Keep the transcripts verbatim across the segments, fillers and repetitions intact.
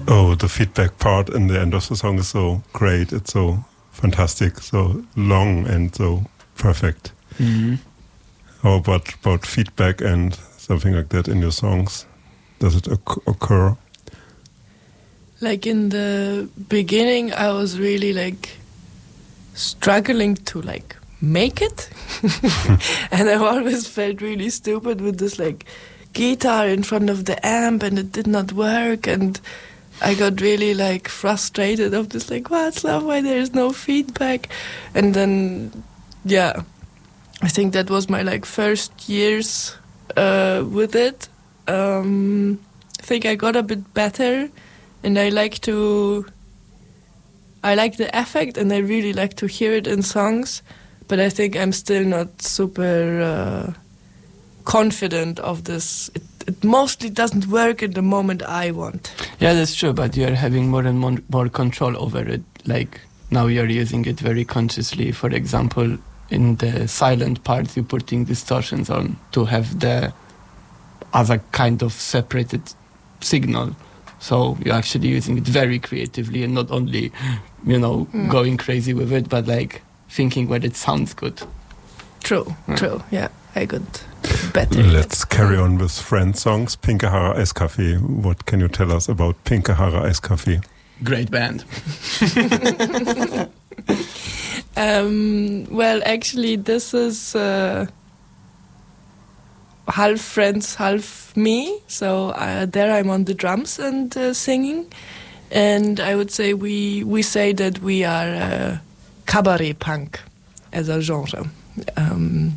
Oh, the feedback part in the end of the song is so great. It's so fantastic, so long and so perfect. Mm-hmm. How about, about feedback and something like that in your songs? Does it oc- occur? Like in the beginning, I was really like struggling to like make it. And I always felt really stupid with this like guitar in front of the amp, and it did not work, and I got really like frustrated of this like, Václav, why there is no feedback? And then yeah, I think that was my like first years uh, with it. um, I think I got a bit better, and I like to I like the effect, and I really like to hear it in songs, but I think I'm still not super uh, confident of this. It, it mostly doesn't work in the moment I want. Yeah, that's true, but you're having more and more, more control over it. Like, now you're using it very consciously. For example, in the silent parts, you're putting distortions on to have the other kind of separated signal. So you're actually using it very creatively, and not only, you know, mm. going crazy with it, but like thinking when it sounds good. True, yeah. true, yeah, I got better. Let's carry on with Friend songs. Pinke Haare Eiskaffee. What can you tell us about Pinke Haare Eiskaffee? Great band. um, well, actually, this is uh, half friends, half me. So uh, there I'm on the drums and uh, singing. And I would say we, we say that we are uh, cabaret punk as a genre. Um,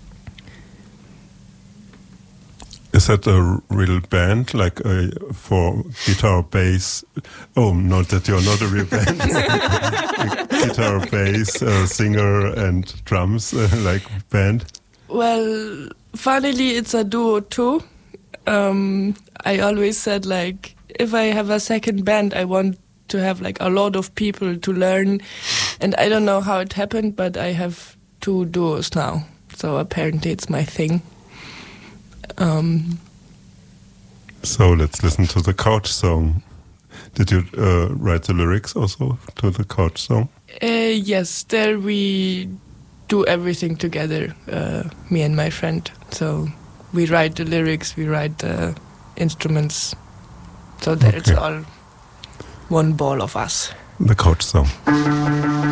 Is that a real band, like uh, for guitar, bass? Oh, not that you're not a real band. Guitar, bass, uh, singer, and drums, uh, like band? Well, funnily, it's a duo too. Um, I always said, like, if I have a second band, I want to have like a lot of people to learn. And I don't know how it happened, but I have two duos now. So apparently it's my thing. Um, so let's listen to the Couch song. Did you uh, write the lyrics also to the Couch song? Uh, yes, there we do everything together, uh, me and my friend. So we write the lyrics, we write the instruments. So there okay. It's all one ball of us. The Couch song.